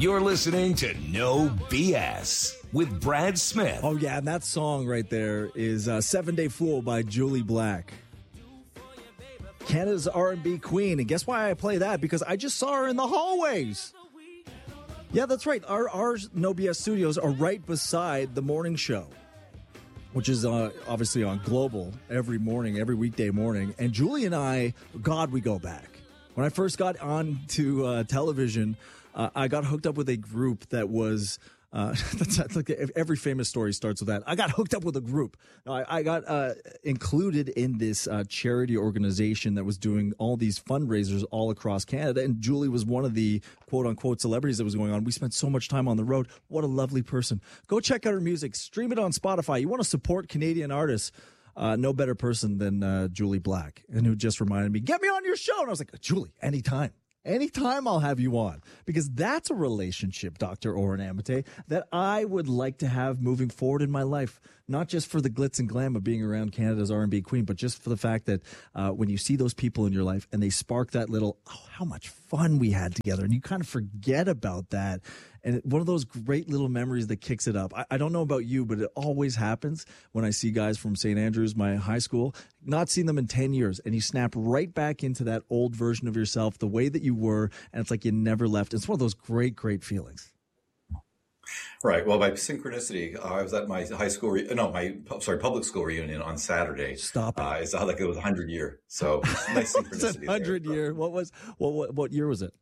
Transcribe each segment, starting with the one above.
You're listening to No BS with Brad Smith. Oh, yeah, and that song right there is 7 Day Fool by Julie Black. Canada's R&B queen. And guess why I play that? Because I just saw her in the hallways. Yeah, that's right. Our No BS studios are right beside the morning show, which is obviously on Global every morning, every weekday morning. And Julie and I, God, we go back. When I first got on to television, I got hooked up with a group that was, that's like every famous story starts with that. I got hooked up with a group. I got included in this charity organization that was doing all these fundraisers all across Canada. And Julie was one of the quote unquote celebrities that was going on. We spent so much time on the road. What a lovely person. Go check out her music. Stream it on Spotify. You want to support Canadian artists. No better person than Julie Black, and who just reminded me, get me on your show. And I was like, Julie, anytime. Anytime I'll have you on, because that's a relationship, Dr. Oren Amate, that I would like to have moving forward in my life, not just for the glitz and glam of being around Canada's R&B queen, but just for the fact that when you see those people in your life and they spark that little, oh, how much fun we had together, and you kind of forget about that. And one of those great little memories that kicks it up. I don't know about you, but it always happens when I see guys from St. Andrews, my high school, not seen them in 10 years. And you snap right back into that old version of yourself, the way that you were. And it's like you never left. It's one of those great, great feelings. Right. Well, by synchronicity, I was at my public school reunion on Saturday. Stop it. It's like it was 100-year. So nice synchronicity. It's 100-year. What year was it?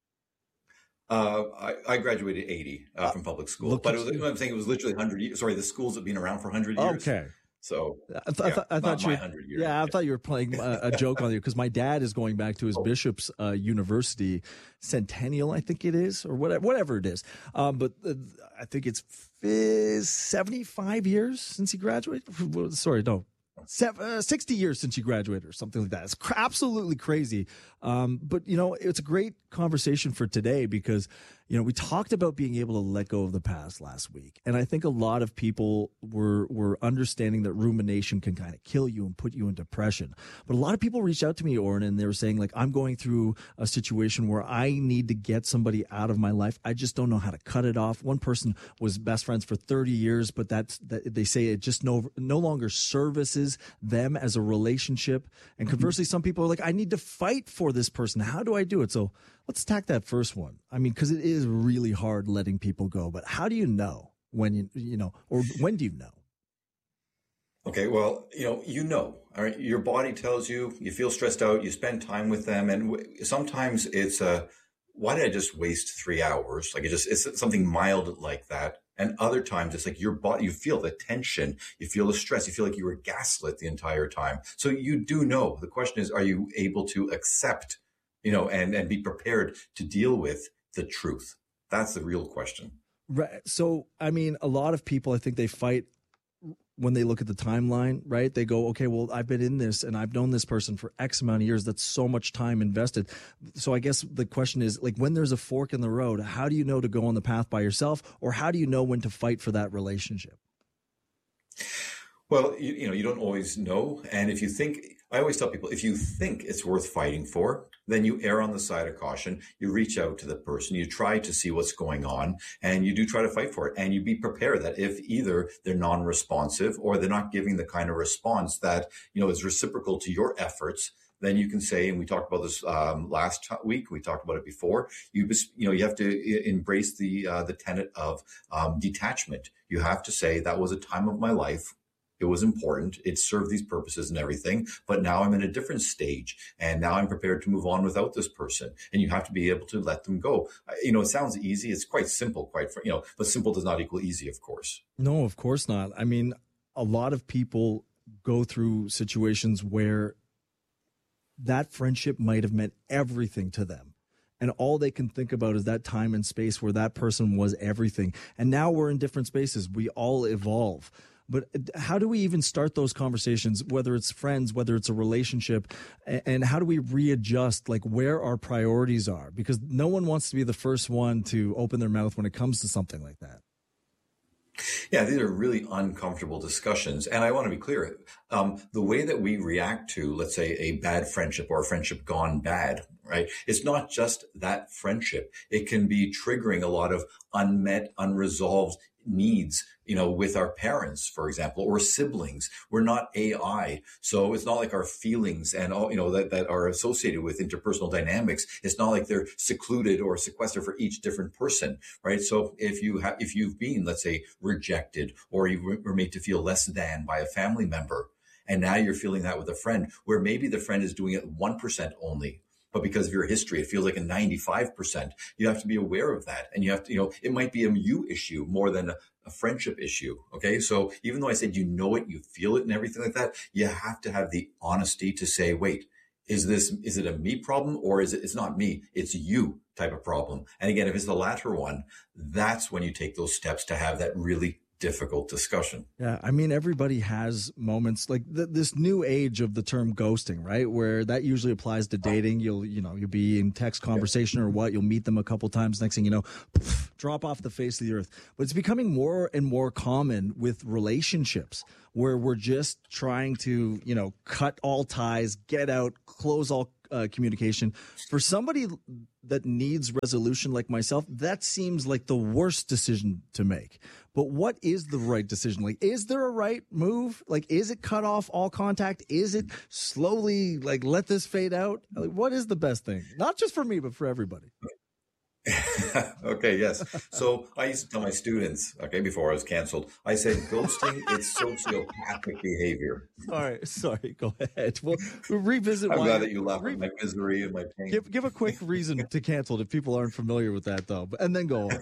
I graduated 80 from public school, but I'm saying it was literally 100 years. Sorry, the schools have been around for 100 years. Okay. So I thought you were playing a joke on you, because my dad is going back to his Bishop's University centennial, I think it is, or whatever it is. But I think it's 75 years since he graduated. Sorry, no. 60 years since you graduated or something like that. It's absolutely crazy. But, it's a great conversation for today because, we talked about being able to let go of the past last week. And I think a lot of people were understanding that rumination can kind of kill you and put you in depression. But a lot of people reached out to me, Oren, and they were saying, like, I'm going through a situation where I need to get somebody out of my life. I just don't know how to cut it off. One person was best friends for 30 years, but that they say it just no longer services them as a relationship. And conversely, some people are like, I need to fight for this person. How do I do it? So let's tack that first one. I mean, because it is really hard letting people go. But how do you know when or when do you know? Okay, well, all right, your body tells you, you feel stressed out, you spend time with them. And sometimes it's why did I just waste 3 hours? Like it's something mild like that. And other times it's like your body, you feel the tension, you feel the stress, you feel like you were gaslit the entire time. So you do know. The question is, are you able to accept, and be prepared to deal with the truth? That's the real question. Right. So, I mean, a lot of people, I think they fight when they look at the timeline, right? They go, okay, well, I've been in this and I've known this person for X amount of years. That's so much time invested. So I guess the question is, like, when there's a fork in the road, how do you know to go on the path by yourself, or how do you know when to fight for that relationship? Well, you don't always know. And I always tell people, if you think it's worth fighting for, then you err on the side of caution. You reach out to the person, you try to see what's going on, and you do try to fight for it. And you be prepared that if either they're non-responsive or they're not giving the kind of response that, is reciprocal to your efforts, then you can say, and we talked about this last week, we talked about it before, you have to embrace the tenet of detachment. You have to say, that was a time of my life. It was important. It served these purposes and everything. But now I'm in a different stage. And now I'm prepared to move on without this person. And you have to be able to let them go. It sounds easy. It's quite simple, but simple does not equal easy, of course. No, of course not. I mean, a lot of people go through situations where that friendship might have meant everything to them. And all they can think about is that time and space where that person was everything. And now we're in different spaces. We all evolve. But how do we even start those conversations, whether it's friends, whether it's a relationship, and how do we readjust, like, where our priorities are? Because no one wants to be the first one to open their mouth when it comes to something like that. Yeah, these are really uncomfortable discussions. And I want to be clear, the way that we react to, let's say, a bad friendship or a friendship gone bad, right? It's not just that friendship. It can be triggering a lot of unmet, unresolved needs, with our parents, for example, or siblings. We're not AI. So it's not like our feelings and all, that are associated with interpersonal dynamics. It's not like they're secluded or sequestered for each different person, right? So if you've been, let's say, rejected, or you were made to feel less than by a family member, and now you're feeling that with a friend, where maybe the friend is doing it 1% only, but because of your history, it feels like a 95%. You have to be aware of that. And you have to, it might be a you issue more than a friendship issue. Okay. So even though I said, you feel it and everything like that, you have to have the honesty to say, wait, is it a me problem, or it's not me, it's you type of problem? And again, if it's the latter one, that's when you take those steps to have that really difficult discussion. Yeah, I mean, everybody has moments like this new age of the term ghosting, right? Where that usually applies to dating. You'll be in text conversation or what, you'll meet them a couple times, next thing you know, drop off the face of the earth. But it's becoming more and more common with relationships where we're just trying to, cut all ties, get out, close all communication. For somebody that needs resolution like myself, that seems like the worst decision to make. But what is the right decision? Like, is there a right move? Like, is it cut off all contact? Is it slowly, like, let this fade out? Like, what is the best thing? Not just for me, but for everybody. Okay, yes. So I used to tell my students, before I was canceled, I said, ghosting is sociopathic behavior. Sorry, go ahead. We'll revisit. I'm glad that you laugh at my misery and my pain. Give a quick reason to cancel if people aren't familiar with that, though, and then go on.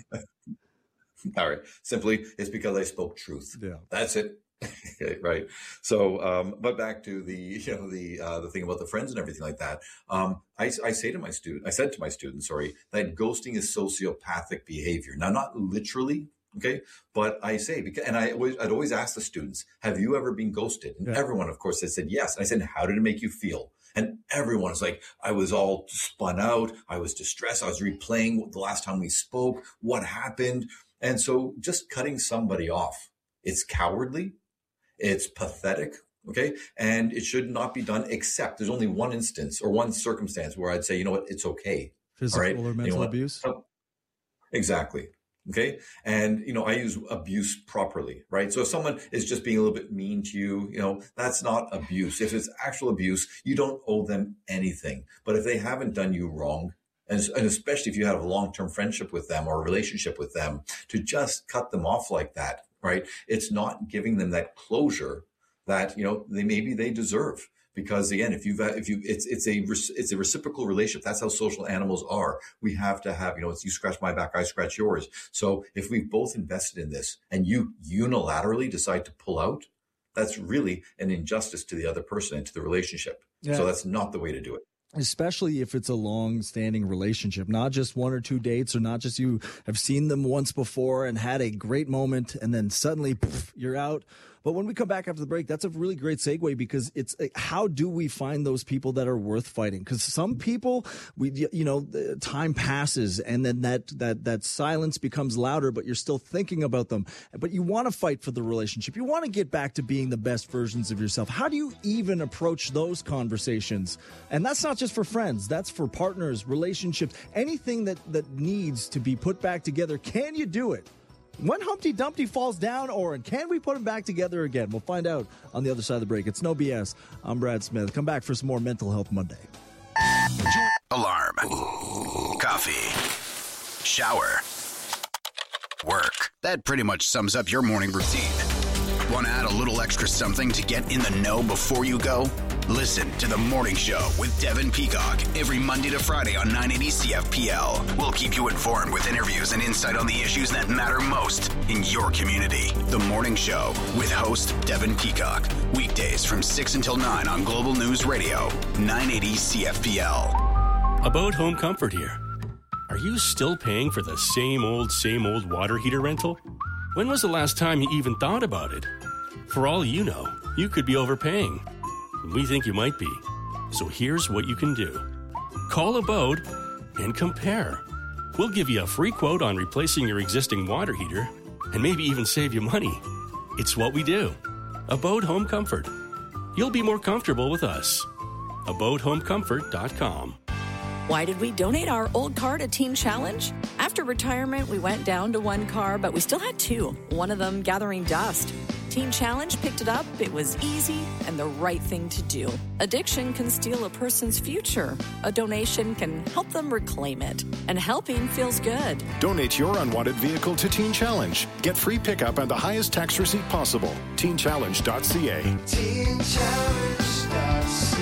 All right. Simply, it's because I spoke truth. Yeah. That's it. Okay, right. So, but back to the thing about the friends and everything like that. I said to my students, that ghosting is sociopathic behavior. Now, not literally, okay, but I say, and I'd always ask the students, have you ever been ghosted? And everyone, of course, said yes. And I said, how did it make you feel? And everyone's like, I was all spun out. I was distressed. I was replaying the last time we spoke, what happened. And so just cutting somebody off, it's cowardly. It's pathetic, okay? And it should not be done, except there's only one instance or one circumstance where I'd say, you know what, it's okay. Physical or mental abuse? Exactly, okay? And, I use abuse properly, right? So if someone is just being a little bit mean to you, that's not abuse. If it's actual abuse, you don't owe them anything. But if they haven't done you wrong, and especially if you have a long-term friendship with them or a relationship with them, to just cut them off like that, right? It's not giving them that closure that, they deserve. Because again, it's a reciprocal relationship. That's how social animals are. We have to have, it's you scratch my back, I scratch yours. So if we've both invested in this and you unilaterally decide to pull out, that's really an injustice to the other person and to the relationship. Yeah. So that's not the way to do it. Especially if it's a long-standing relationship, not just one or two dates, or not just you have seen them once before and had a great moment and then suddenly you're out. But when we come back after the break, that's a really great segue, because it's how do we find those people that are worth fighting? Because some people, time passes and then that silence becomes louder, but you're still thinking about them. But you want to fight for the relationship. You want to get back to being the best versions of yourself. How do you even approach those conversations? And that's not just for friends. That's for partners, relationships, anything that needs to be put back together. Can you do it? When Humpty Dumpty falls down, Oren, can we put him back together again? We'll find out on the other side of the break. It's No BS. I'm Brad Smith. Come back for some more Mental Health Monday. Alarm. Coffee. Shower. Work. That pretty much sums up your morning routine. Want to add a little extra something to get in the know before you go? Listen to The Morning Show with Devin Peacock every Monday to Friday on 980 CFPL. We'll keep you informed with interviews and insight on the issues that matter most in your community. The Morning Show with host Devin Peacock. Weekdays from 6 until 9 on Global News Radio, 980 CFPL. About home comfort here. Are you still paying for the same old water heater rental? When was the last time you even thought about it? For all you know, you could be overpaying. We think you might be. So here's what you can do. Call Abode and compare. We'll give you a free quote on replacing your existing water heater and maybe even save you money. It's what we do. Abode Home Comfort. You'll be more comfortable with us. AbodeHomeComfort.com. Why did we donate our old car to Teen Challenge? After retirement, we went down to one car, but we still had two, one of them gathering dust. Teen Challenge picked it up, it was easy, and the right thing to do. Addiction can steal a person's future. A donation can help them reclaim it. And helping feels good. Donate your unwanted vehicle to Teen Challenge. Get free pickup and the highest tax receipt possible. TeenChallenge.ca. TeenChallenge.ca.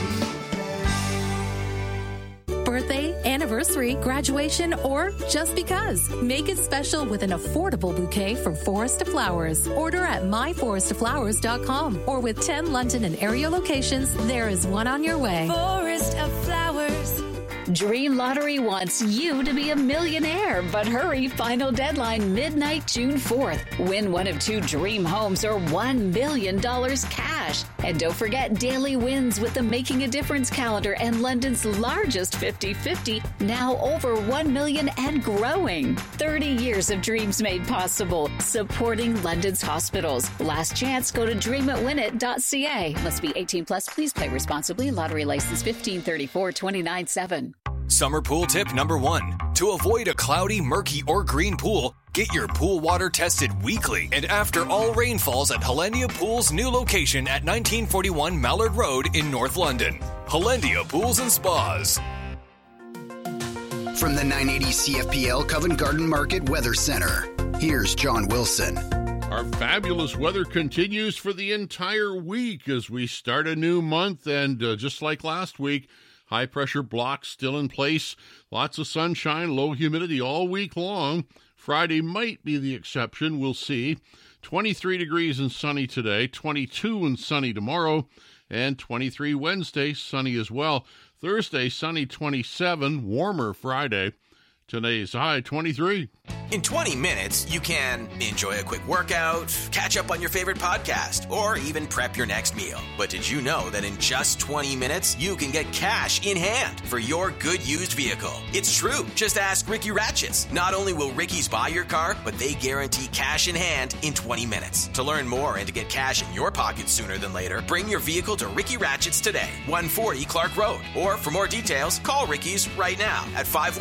Birthday, anniversary, graduation, or just because. Make it special with an affordable bouquet from Forest of Flowers. Order at myforestoflowers.com or with 10 London and area locations, there is one on your way. Forest of Flowers. Dream Lottery wants you to be a millionaire, but hurry, final deadline midnight June 4th. Win one of 2 dream homes or $1 million cash. And don't forget daily wins with the Making a Difference calendar and London's largest 50-50, now over 1 million and growing. 30 years of dreams made possible, supporting London's hospitals. Last chance, go to dreamitwinit.ca. Must be 18 plus. Please play responsibly. Lottery license 1534-29-7. Summer pool tip number 1. To avoid a cloudy, murky, or green pool, get your pool water tested weekly and after all rainfalls at Hollandia Pool's new location at 1941 Mallard Road in North London. Hollandia Pools and Spas. From the 980 CFPL Covent Garden Market Weather Center, here's John Wilson. Our fabulous weather continues for the entire week as we start a new month, and just like last week, high-pressure blocks still in place. Lots of sunshine, low humidity all week long. Friday might be the exception. We'll see. 23 degrees and sunny today, 22 and sunny tomorrow, and 23 Wednesday, sunny as well. Thursday, sunny 27, warmer Friday. Today's high 23. In 20 minutes, you can enjoy a quick workout, catch up on your favorite podcast, or even prep your next meal. But did you know that in just 20 minutes, you can get cash in hand for your good used vehicle? It's true. Just ask Ricky Ratchets. Not only will Ricky's buy your car, but they guarantee cash in hand in 20 minutes. To learn more and to get cash in your pocket sooner than later, bring your vehicle to Ricky Ratchets today, 140 Clark Road. Or for more details, call Ricky's right now at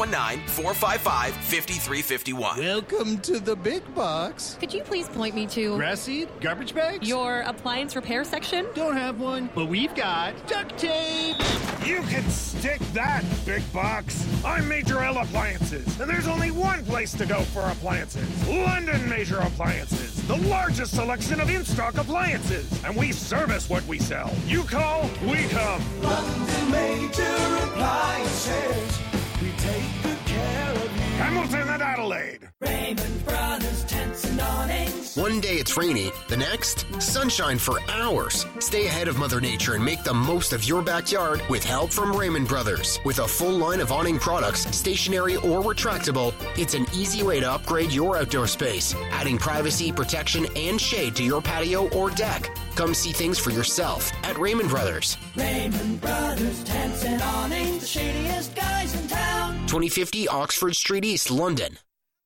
519-455-5351. Welcome to the big box. Could you please point me to grass seed, garbage bags, your appliance repair section? Don't have one, but we've got duct tape. You can stick that, big box. I'm Major L Appliances, and there's only one place to go for appliances. London Major Appliances, the largest selection of in-stock appliances, and we service what we sell. You call, we come. London Major Appliances, we take good care of you. Hamilton and Adelaide. Raymond Brothers Tents and Awnings. One day it's rainy, the next, sunshine for hours. Stay ahead of Mother Nature and make the most of your backyard with help from Raymond Brothers. With a full line of awning products, stationary or retractable, it's an easy way to upgrade your outdoor space, adding privacy, protection, and shade to your patio or deck. Come see things for yourself at Raymond Brothers. Raymond Brothers Tents and Awnings, the shadiest guys in town. 2050 Oxford Street East, London.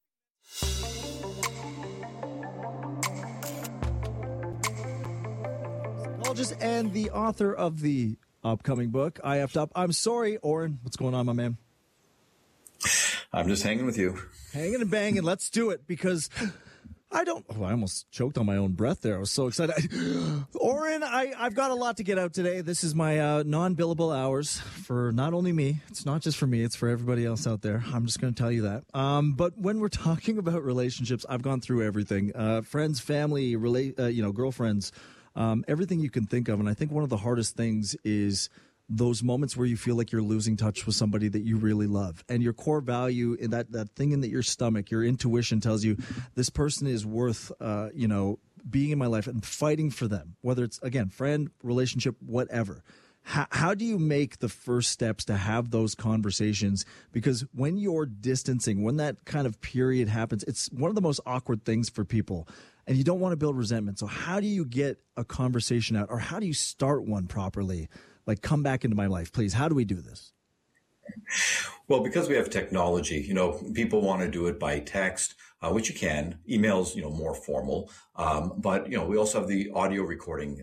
Psychologist and the author of the upcoming book, I Effed Up. I'm sorry, Oren. What's going on, my man? I'm just hanging with you. Hanging and banging. Let's do it, because I almost choked on my own breath there. I was so excited. Oren, I've got a lot to get out today. This is my non-billable hours for not only me. It's not just for me. It's for everybody else out there. I'm just going to tell you that. But when we're talking about relationships, I've gone through everything. Friends, family, girlfriends, everything you can think of. And I think one of the hardest things is those moments where you feel like you're losing touch with somebody that you really love, and your core value in that thing in your stomach, your intuition tells you this person is worth, being in my life and fighting for them, whether it's, again, friend, relationship, whatever. How do you make the first steps to have those conversations? Because when you're distancing, when that kind of period happens, it's one of the most awkward things for people, and you don't want to build resentment. So how do you get a conversation out, or how do you start one properly? Like, come back into my life, please. How do we do this? Well, because we have technology, people want to do it by text, which you can. Emails, more formal. But, we also have the audio recording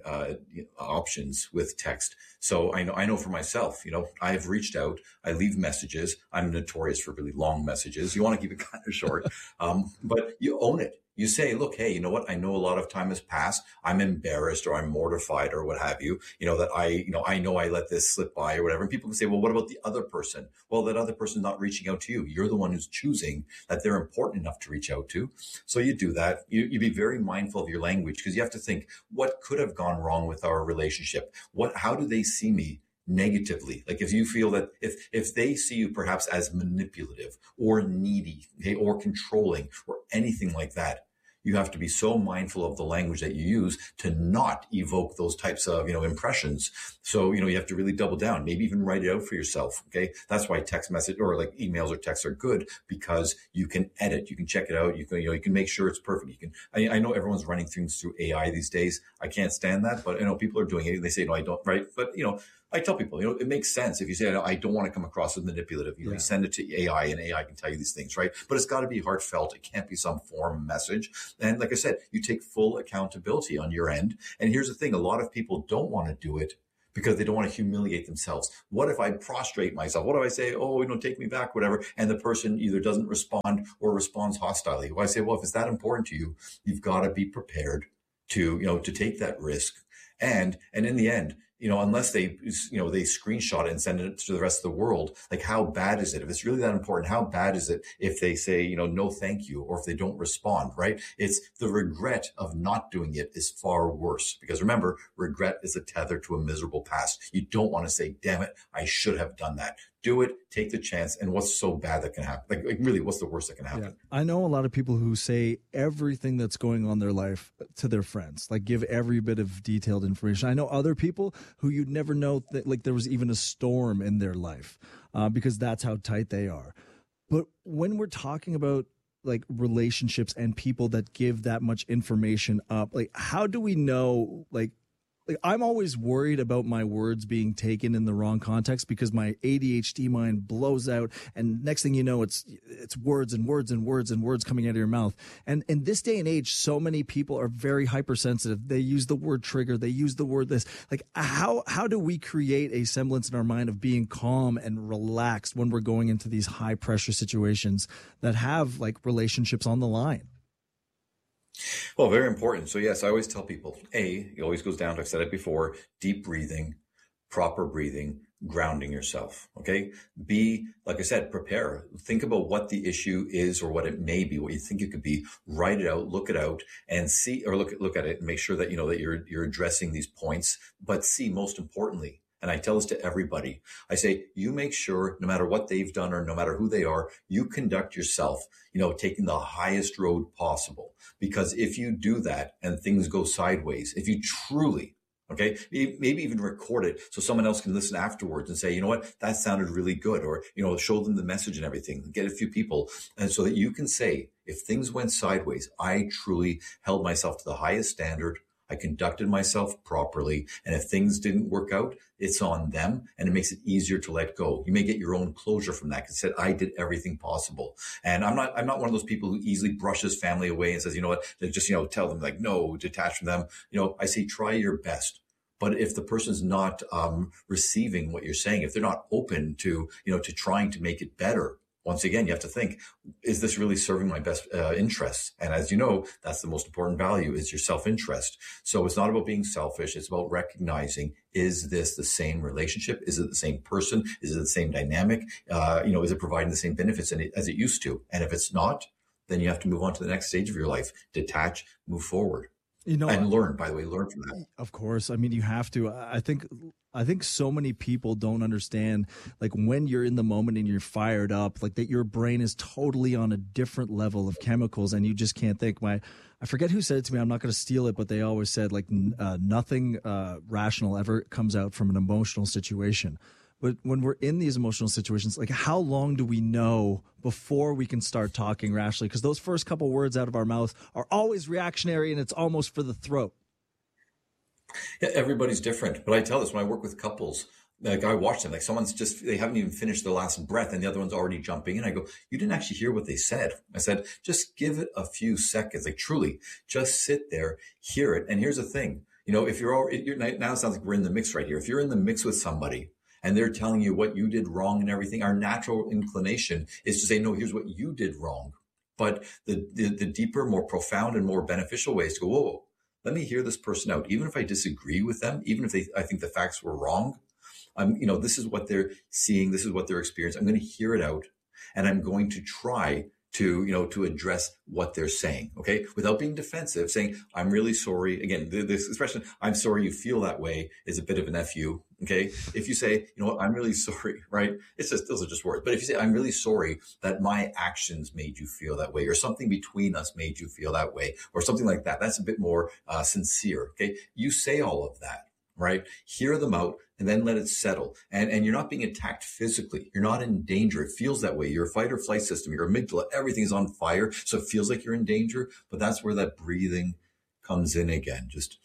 options with text. So I know for myself, I've reached out, I leave messages. I'm notorious for really long messages. You want to keep it kind of short, but you own it. You say, look, hey, you know what? I know a lot of time has passed. I'm embarrassed or I'm mortified or what have you, that I know I let this slip by or whatever. And people can say, well, what about the other person? Well, that other person's not reaching out to you. You're the one who's choosing that they're important enough to reach out to. So you do that. You be very mindful of your language because you have to think, what could have gone wrong with our relationship? How do they see me negatively? Like if you feel that if they see you perhaps as manipulative or needy, okay, or controlling or anything like that, you have to be so mindful of the language that you use to not evoke those types of, impressions. So, you have to really double down, maybe even write it out for yourself. Okay. That's why text message or like emails or texts are good because you can edit, you can check it out. You can make sure it's perfect. I know everyone's running things through AI these days. I can't stand that, but people are doing it. They say, no, I don't, right? But, I tell people, it makes sense if you say, I don't want to come across as manipulative. You send it to AI and AI can tell you these things, right? But it's got to be heartfelt. It can't be some form message. And like I said, you take full accountability on your end. And here's the thing. A lot of people don't want to do it because they don't want to humiliate themselves. What if I prostrate myself? What if I say, take me back, whatever, and the person either doesn't respond or responds hostilely? Well, I say, well, if it's that important to you, you've got to be prepared to take that risk. And in the end, unless they screenshot it and send it to the rest of the world, like how bad is it? If it's really that important, how bad is it if they say, no, thank you, or if they don't respond, right? It's the regret of not doing it is far worse because remember, regret is a tether to a miserable past. You don't want to say, damn it, I should have done that. Do it, take the chance. And what's so bad that can happen? Like really, what's the worst that can happen? Yeah. I know a lot of people who say everything that's going on in their life to their friends, like give every bit of detailed information. I know other people who you'd never know that like there was even a storm in their life because that's how tight they are. But when we're talking about like relationships and people that give that much information up, like how do we know, like I'm always worried about my words being taken in the wrong context because my ADHD mind blows out and next thing you know, it's words and words and words and words coming out of your mouth. And in this day and age, so many people are very hypersensitive. They use the word trigger. They use the word this. Like how do we create a semblance in our mind of being calm and relaxed when we're going into these high pressure situations that have like relationships on the line? Well, very important. So yes, I always tell people, it always goes down to, I've said it before, deep breathing, proper breathing, grounding yourself. Okay. B, like I said, prepare. Think about what the issue is or what it may be, what you think it could be. Write it out, look it out and see, or look at it and make sure that, that you're addressing these points. But C, most importantly, and I tell this to everybody, I say, you make sure no matter what they've done or no matter who they are, you conduct yourself, taking the highest road possible. Because if you do that and things go sideways, if you truly, okay, maybe even record it so someone else can listen afterwards and say, you know what, that sounded really good. Or, show them the message and everything, get a few people. And so that you can say, if things went sideways, I truly held myself to the highest standard. I conducted myself properly. And if things didn't work out, it's on them and it makes it easier to let go. You may get your own closure from that because it said, I did everything possible. And I'm not one of those people who easily brushes family away and says, you know what, just, tell them like, no, detach from them. I say, try your best. But if the person's not receiving what you're saying, if they're not open to, to trying to make it better, once again, you have to think, is this really serving my best interests? And as you know, that's the most important value is your self-interest. So it's not about being selfish. It's about recognizing, is this the same relationship? Is it the same person? Is it the same dynamic? Is it providing the same benefits as it used to? And if it's not, then you have to move on to the next stage of your life, detach, move forward. And learn, by the way, learn from that. Of course. I mean, you have to. I think so many people don't understand, like when you're in the moment and you're fired up, like that your brain is totally on a different level of chemicals and you just can't think. I forget who said it to me. I'm not going to steal it, but they always said like nothing rational ever comes out from an emotional situation. But when we're in these emotional situations, like how long do we know before we can start talking rationally? Because those first couple words out of our mouth are always reactionary and it's almost for the throat. Yeah, everybody's different. But I tell this when I work with couples, Like I watch them, like they haven't even finished their last breath and the other one's already jumping in. I go, you didn't actually hear what they said. I said, just give it a few seconds. Like truly, just sit there, hear it. And here's the thing, if now it sounds like we're in the mix right here. If you're in the mix with somebody and they're telling you what you did wrong and everything, our natural inclination is to say, no, here's what you did wrong. But the deeper, more profound and more beneficial way is to go, whoa, let me hear this person out. Even if I disagree with them, even if I think the facts were wrong, this is what they're seeing. This is what they're experiencing. I'm going to hear it out and I'm going to try to address what they're saying. Okay. Without being defensive, saying, I'm really sorry. Again, this expression, I'm sorry you feel that way, is a bit of an FU. Okay. If you say, I'm really sorry, right? Those are just words. But if you say, I'm really sorry that my actions made you feel that way, or something between us made you feel that way, or something like that, that's a bit more sincere. Okay. You say all of that. Right? Hear them out and then let it settle. And you're not being attacked physically. You're not in danger. It feels that way. Your fight or flight system, your amygdala, everything's on fire. So it feels like you're in danger, but that's where that breathing comes in again. Just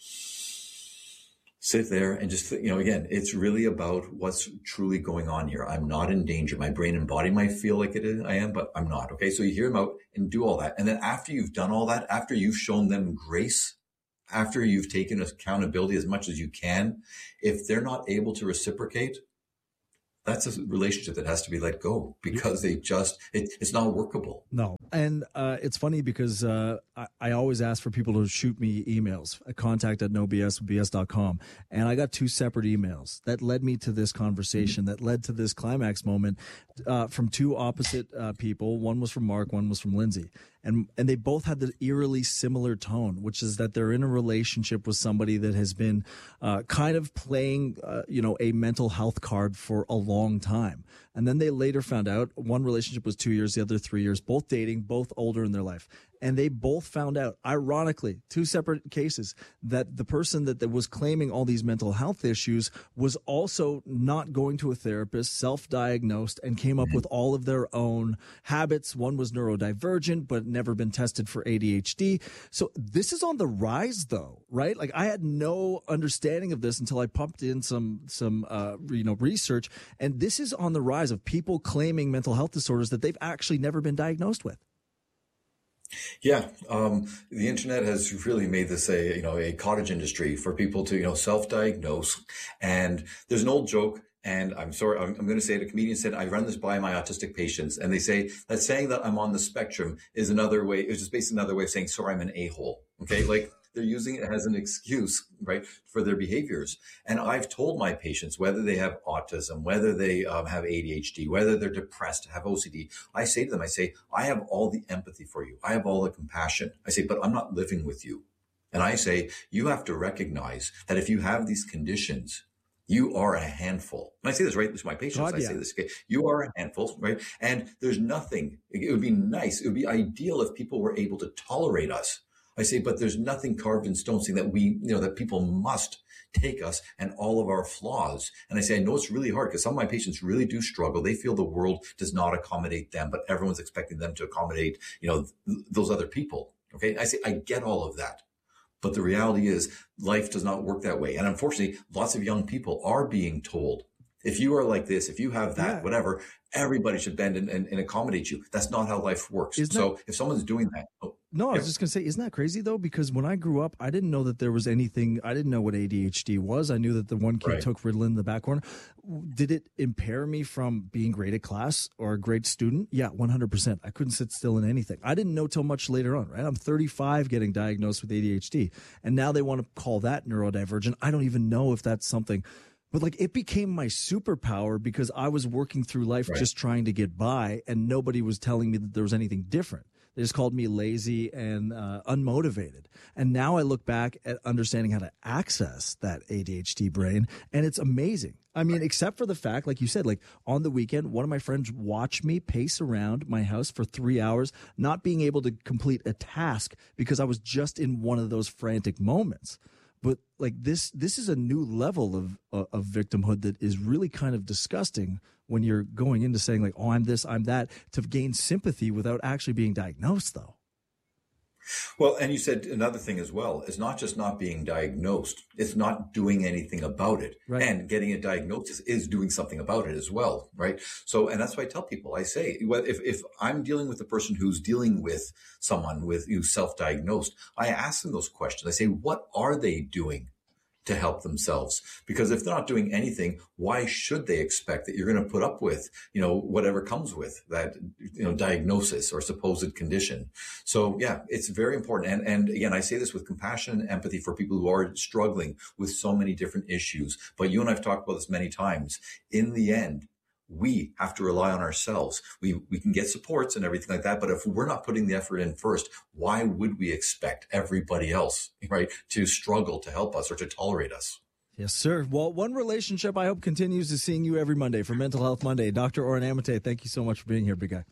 sit there and just, again, it's really about what's truly going on here. I'm not in danger. My brain and body might feel like I am, but I'm not. Okay. So you hear them out and do all that. And then after you've done all that, after you've shown them grace, after you've taken accountability as much as you can, if they're not able to reciprocate, that's a relationship that has to be let go because it's not workable. No. And it's funny because I always ask for people to shoot me emails at contact@nobsbs.com. And I got 2 separate emails that led me to this conversation, that led to this climax moment from 2 opposite people. One was from Mark, one was from Lindsay. And they both had the eerily similar tone, which is that they're in a relationship with somebody that has been kind of playing, a mental health card for a long time. And then they later found out one relationship was 2 years, the other 3 years, both dating, both older in their life. And they both found out, ironically, 2 separate cases, that the person that was claiming all these mental health issues was also not going to a therapist, self-diagnosed, and came up with all of their own habits. One was neurodivergent, but never been tested for ADHD. So this is on the rise, though, right? Like I had no understanding of this until I pumped in some research. And this is on the rise of people claiming mental health disorders that they've actually never been diagnosed with. Yeah, the internet has really made this a cottage industry for people to self-diagnose. And there's an old joke, and I'm sorry, I'm going to say it. A comedian said, "I run this by my autistic patients," and they say that saying that I'm on the spectrum is another way. It's just basically another way of saying, "Sorry, I'm an a-hole." Okay, like. They're using it as an excuse, right, for their behaviors. And I've told my patients, whether they have autism, whether they have ADHD, whether they're depressed, have OCD, I say to them, I have all the empathy for you. I have all the compassion. I say, but I'm not living with you. And I say, you have to recognize that if you have these conditions, you are a handful. And I say this right to my patients. I say this, okay, you are a handful, right? And there's nothing, it would be nice, it would be ideal if people were able to tolerate us. I say, but there's nothing carved in stone saying that that people must take us and all of our flaws. And I say, I know it's really hard because some of my patients really do struggle. They feel the world does not accommodate them, but everyone's expecting them to accommodate, those other people. Okay. I say, I get all of that. But the reality is life does not work that way. And unfortunately, lots of young people are being told, if you are like this, if you have that, whatever, everybody should bend and accommodate you. That's not how life works. If someone's doing that. No, I was just going to say, isn't that crazy, though? Because when I grew up, I didn't know that there was anything. I didn't know what ADHD was. I knew that the one kid took Ritalin in the back corner. Did it impair me from being great at class or a great student? Yeah, 100%. I couldn't sit still in anything. I didn't know till much later on, right? I'm 35 getting diagnosed with ADHD. And now they want to call that neurodivergent. I don't even know if that's something. But it became my superpower because I was working through life just trying to get by, and nobody was telling me that there was anything different. They just called me lazy and unmotivated. And now I look back at understanding how to access that ADHD brain, and it's amazing. I mean, except for the fact, like you said, on the weekend, one of my friends watched me pace around my house for 3 hours, not being able to complete a task because I was just in one of those frantic moments. But this is a new level of victimhood that is really kind of disgusting when you're going into saying oh, I'm this, I'm that, to gain sympathy without actually being diagnosed, though. Well, and you said another thing as well. It's not just not being diagnosed. It's not doing anything about it. Right. And getting a diagnosis is doing something about it as well, right? So, and that's why I tell people, I say, well, if I'm dealing with a person who's dealing with someone who's self-diagnosed, I ask them those questions. I say, what are they doing to help themselves? Because if they're not doing anything, why should they expect that you're going to put up with, whatever comes with that, diagnosis or supposed condition? So yeah, it's very important. And again, I say this with compassion and empathy for people who are struggling with so many different issues. But you and I've talked about this many times. In the end, we have to rely on ourselves. We can get supports and everything like that, but if we're not putting the effort in first, why would we expect everybody else, right, to struggle to help us or to tolerate us? Yes, sir. Well, one relationship I hope continues is seeing you every Monday for Mental Health Monday. Dr. Oren Amate, thank you so much for being here, big guy.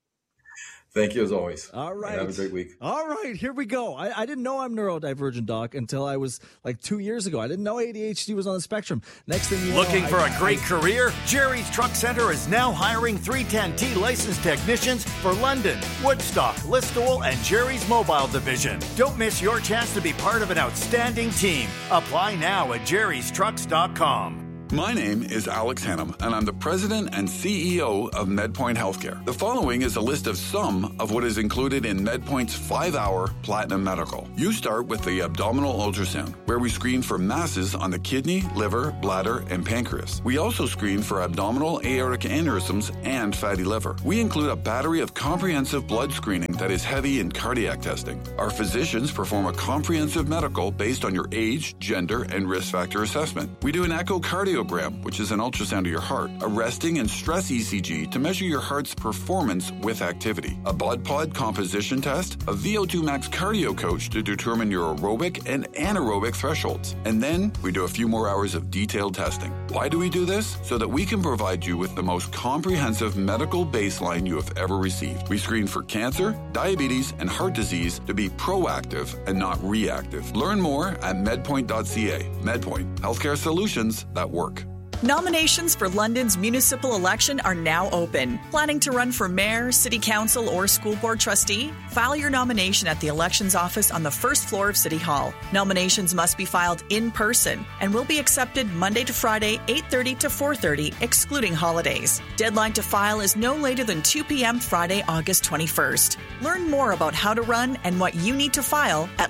Thank you as always. All right. And have a great week. All right, here we go. I didn't know I'm neurodivergent, Doc, until I was like 2 years ago. I didn't know ADHD was on the spectrum. Next thing you know, looking for a great career? Jerry's Truck Center is now hiring 310T licensed technicians for London, Woodstock, Listowel, and Jerry's Mobile Division. Don't miss your chance to be part of an outstanding team. Apply now at jerrystrucks.com. My name is Alex Hannum, and I'm the president and CEO of MedPoint Healthcare. The following is a list of some of what is included in MedPoint's 5-hour Platinum Medical. You start with the abdominal ultrasound, where we screen for masses on the kidney, liver, bladder, and pancreas. We also screen for abdominal aortic aneurysms and fatty liver. We include a battery of comprehensive blood screening that is heavy in cardiac testing. Our physicians perform a comprehensive medical based on your age, gender, and risk factor assessment. We do an echocardiogram, which is an ultrasound of your heart, a resting and stress ECG to measure your heart's performance with activity, a BOD-POD composition test, a VO2 max cardio coach to determine your aerobic and anaerobic thresholds. And then we do a few more hours of detailed testing. Why do we do this? So that we can provide you with the most comprehensive medical baseline you have ever received. We screen for cancer, diabetes, and heart disease to be proactive and not reactive. Learn more at medpoint.ca. MedPoint, healthcare solutions that work. Nominations for London's municipal election are now open. Planning to run for mayor, city council, or school board trustee? File your nomination at the elections office on the first floor of City Hall. Nominations must be filed in person and will be accepted Monday to Friday, 8:30 to 4:30, excluding holidays. Deadline to file is no later than 2 p.m. Friday, August 21st. Learn more about how to run and what you need to file at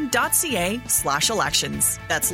london.ca/elections. That's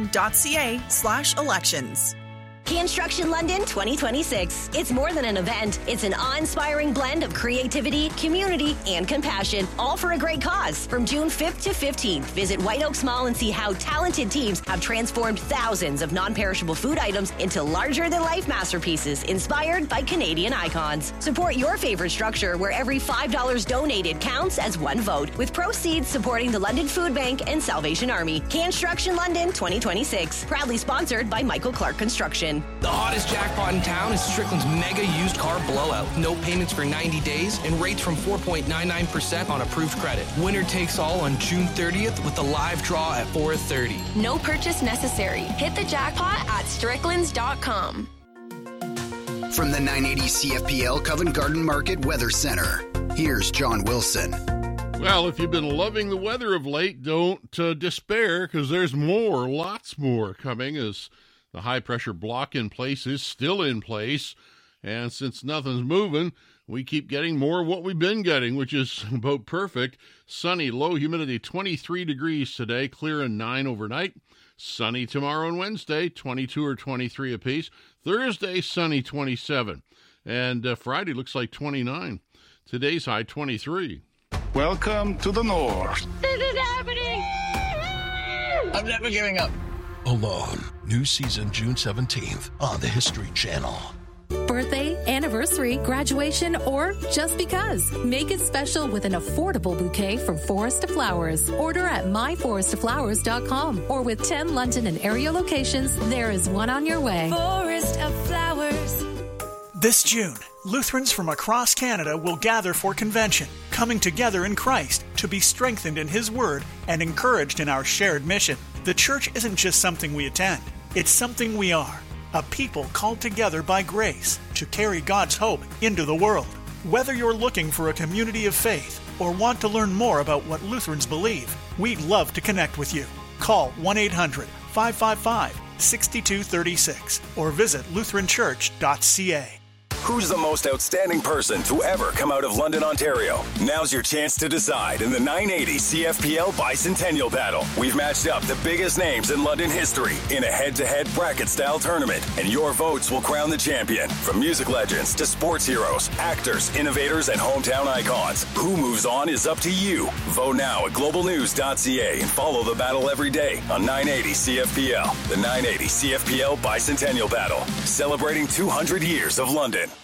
london.ca/elections. Construction London 2026. It's more than an event. It's an awe-inspiring blend of creativity, community, and compassion, all for a great cause. From June 5th to 15th, visit White Oaks Mall and see how talented teams have transformed thousands of non-perishable food items into larger-than-life masterpieces inspired by Canadian icons. Support your favorite structure where every $5 donated counts as one vote, with proceeds supporting the London Food Bank and Salvation Army. Construction London 2026. Proudly sponsored by Michael Clark Construction. The hottest jackpot in town is Strickland's mega used car blowout. No payments for 90 days and rates from 4.99% on approved credit. Winner takes all on June 30th with a live draw at 4:30. No purchase necessary. Hit the jackpot at stricklands.com. From the 980 CFPL Covent Garden Market Weather Center, here's John Wilson. Well, if you've been loving the weather of late, don't despair, because there's more, lots more coming, as the high-pressure block in place is still in place, and since nothing's moving, we keep getting more of what we've been getting, which is about perfect. Sunny, low humidity, 23 degrees today, clear and 9 overnight. Sunny tomorrow and Wednesday, 22 or 23 apiece. Thursday, sunny, 27. And Friday looks like 29. Today's high, 23. Welcome to the North. This is happening! I'm never giving up. Alone, new season June 17th on the History Channel. Birthday, anniversary, graduation, or just because. Make it special with an affordable bouquet from Forest to Flowers. Order at myforesttoflowers.com or with 10 London and area locations, there is one on your way. Forest of Flowers. This June, Lutherans from across Canada will gather for convention, coming together in Christ to be strengthened in His Word and encouraged in our shared mission. The church isn't just something we attend, it's something we are. A people called together by grace to carry God's hope into the world. Whether you're looking for a community of faith or want to learn more about what Lutherans believe, we'd love to connect with you. Call 1-800-555-6236 or visit lutheranchurch.ca. Who's the most outstanding person to ever come out of London, Ontario? Now's your chance to decide in the 980 CFPL Bicentennial Battle. We've matched up the biggest names in London history in a head-to-head bracket-style tournament, and your votes will crown the champion. From music legends to sports heroes, actors, innovators, and hometown icons, who moves on is up to you. Vote now at globalnews.ca and follow the battle every day on 980 CFPL. The 980 CFPL Bicentennial Battle, celebrating 200 years of London.